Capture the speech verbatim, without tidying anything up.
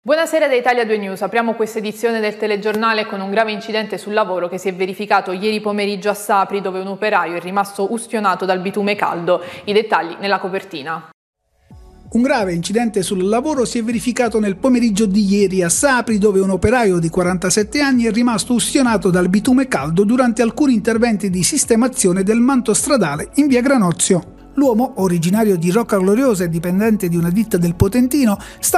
Buonasera da Italia due News, apriamo questa edizione del telegiornale con un grave incidente sul lavoro che si è verificato ieri pomeriggio a Sapri, dove un operaio è rimasto ustionato dal bitume caldo. I dettagli nella copertina. Un grave incidente sul lavoro si è verificato nel pomeriggio di ieri a Sapri, dove un operaio di quarantasette anni è rimasto ustionato dal bitume caldo durante alcuni interventi di sistemazione del manto stradale in via Granozio. L'uomo, originario di Rocca Gloriosa e dipendente di una ditta del Potentino, sta